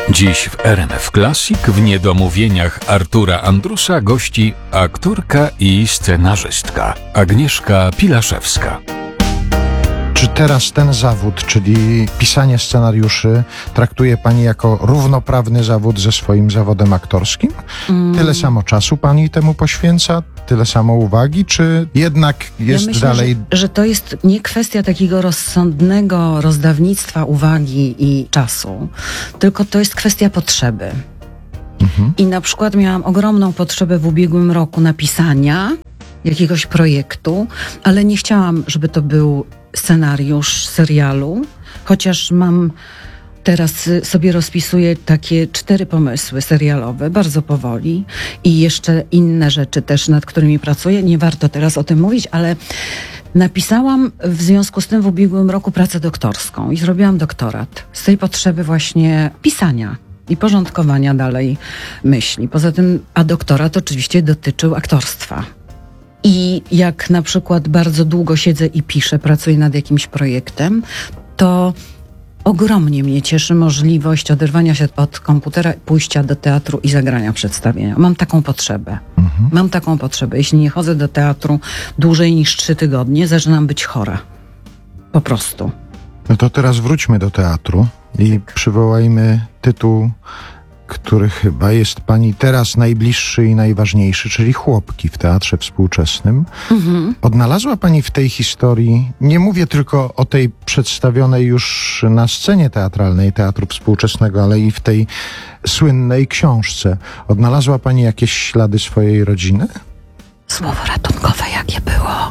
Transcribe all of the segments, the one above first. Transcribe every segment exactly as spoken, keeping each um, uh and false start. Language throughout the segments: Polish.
Dziś w R M F Classic w Niedomówieniach Artura Andrusa gości aktorka i scenarzystka Agnieszka Pilaszewska. Czy teraz ten zawód, czyli pisanie scenariuszy, traktuje pani jako równoprawny zawód ze swoim zawodem aktorskim? Mm. Tyle samo czasu pani temu poświęca? Tyle samo uwagi? Czy jednak jest ja myślę, dalej... Że, że to jest nie kwestia takiego rozsądnego rozdawnictwa uwagi i czasu, tylko to jest kwestia potrzeby. Mhm. I na przykład miałam ogromną potrzebę w ubiegłym roku napisania jakiegoś projektu, ale nie chciałam, żeby to był scenariusz serialu, chociaż mam teraz sobie rozpisuję takie cztery pomysły serialowe, bardzo powoli i jeszcze inne rzeczy też, nad którymi pracuję. Nie warto teraz o tym mówić, ale napisałam w związku z tym w ubiegłym roku pracę doktorską i zrobiłam doktorat z tej potrzeby właśnie pisania i porządkowania dalej myśli. Poza tym, a doktorat oczywiście dotyczył aktorstwa. I jak na przykład bardzo długo siedzę i piszę, pracuję nad jakimś projektem, to ogromnie mnie cieszy możliwość oderwania się od komputera, pójścia do teatru i zagrania przedstawienia. Mam taką potrzebę. Mhm. Mam taką potrzebę. Jeśli nie chodzę do teatru dłużej niż trzy tygodnie, zaczynam być chora. Po prostu. No to teraz wróćmy do teatru i przywołajmy tytuł, który chyba jest pani teraz najbliższy i najważniejszy, czyli Chłopki w teatrze współczesnym. Mhm. Odnalazła pani w tej historii, nie mówię tylko o tej przedstawionej już na scenie teatralnej Teatru Współczesnego, ale i w tej słynnej książce. Odnalazła pani jakieś ślady swojej rodziny? Słowo ratunkowe jakie było?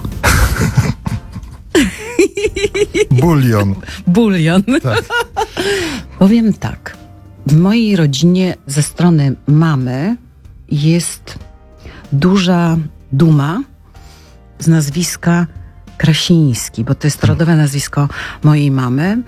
Bulion. Bulion. Tak. Powiem tak. W mojej rodzinie ze strony mamy jest duża duma z nazwiska Krasiński, bo to jest rodowe nazwisko mojej mamy,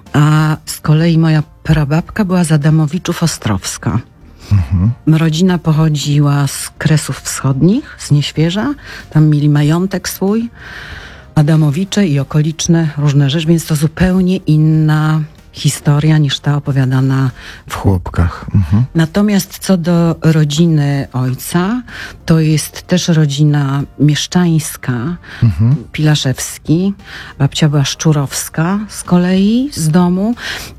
a z kolei moja prababka była z Adamowiczów-Ostrowska. Mhm. Rodzina pochodziła z Kresów Wschodnich, z Nieświeża, tam mieli majątek swój, Adamowicze i okoliczne różne rzeczy, więc to zupełnie inna historia niż ta opowiadana w Chłopkach. Mhm. Natomiast co do rodziny ojca, to jest też rodzina mieszczańska, mhm. Pilaszewski, babcia była Szczurowska z kolei z domu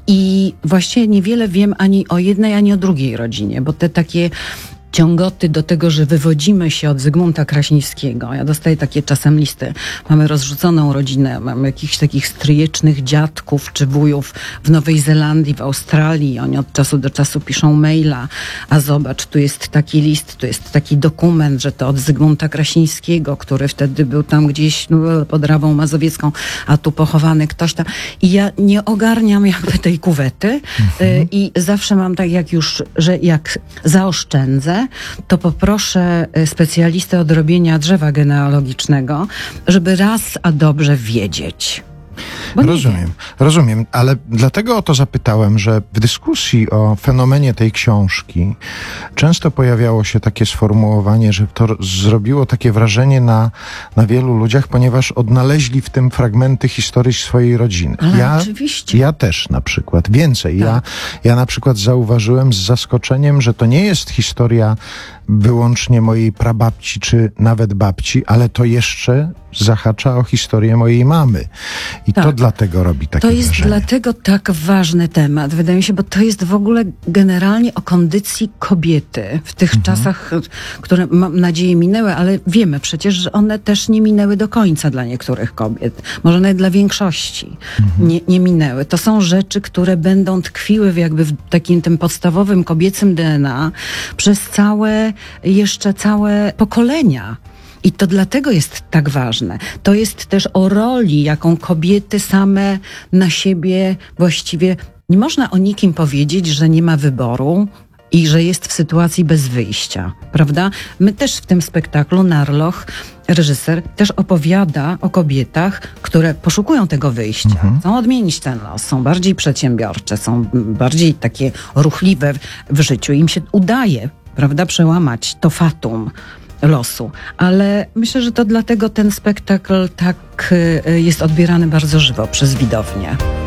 i właściwie niewiele wiem ani o jednej, ani o drugiej rodzinie, bo te takie ciągoty do tego, że wywodzimy się od Zygmunta Kraśnickiego. Ja dostaję takie czasem listy. Mamy rozrzuconą rodzinę, mamy jakichś takich stryjecznych dziadków czy wujów w Nowej Zelandii, w Australii. Oni od czasu do czasu piszą maila. A zobacz, tu jest taki list, tu jest taki dokument, że to od Zygmunta Kraśnickiego, który wtedy był tam gdzieś no, pod Rawą Mazowiecką, a tu pochowany ktoś tam. I ja nie ogarniam jakby tej kuwety mhm. y, i zawsze mam tak jak już, że jak zaoszczędzę, to poproszę specjalistę od robienia drzewa genealogicznego, żeby raz a dobrze wiedzieć. Rozumiem, rozumiem, ale dlatego o to zapytałem, że w dyskusji o fenomenie tej książki często pojawiało się takie sformułowanie, że to zrobiło takie wrażenie na, na wielu ludziach, ponieważ odnaleźli w tym fragmenty historii swojej rodziny. Ale ja, oczywiście. Ja też na przykład. Więcej. Tak. Ja, ja na przykład zauważyłem z zaskoczeniem, że to nie jest historia wyłącznie mojej prababci, czy nawet babci, ale to jeszcze zahacza o historię mojej mamy. I tak. to dlatego robi takie To jest wrażenie. dlatego tak ważny temat, wydaje mi się, bo to jest w ogóle generalnie o kondycji kobiety w tych mhm. czasach, które mam nadzieję minęły, ale wiemy przecież, że one też nie minęły do końca dla niektórych kobiet. Może nawet dla większości mhm. nie, nie minęły. To są rzeczy, które będą tkwiły w jakby w takim tym podstawowym kobiecym D N A przez całe, jeszcze całe pokolenia. I to dlatego jest tak ważne. To jest też o roli, jaką kobiety same na siebie właściwie... Nie można o nikim powiedzieć, że nie ma wyboru i że jest w sytuacji bez wyjścia, prawda? My też w tym spektaklu Narloch, reżyser, też opowiada o kobietach, które poszukują tego wyjścia. Mhm. Chcą odmienić ten los, są bardziej przedsiębiorcze, są bardziej takie ruchliwe w życiu. Im się udaje, prawda, przełamać to fatum losu. Ale myślę, że to dlatego ten spektakl tak jest odbierany bardzo żywo przez widownię.